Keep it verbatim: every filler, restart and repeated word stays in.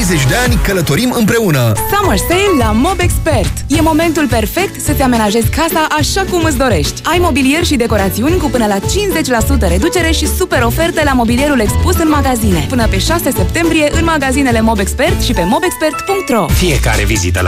treizeci de ani călătorim împreună. Summer Sale la MobExpert. E momentul perfect să-ți amenajezi casa așa cum îți dorești. Ai mobilier și decorațiuni cu până la cincizeci la sută reducere și super oferte la mobilierul expus în magazine. Până pe șase septembrie în magazinele MobExpert și pe mobexpert punct ro. Fiecare vizită la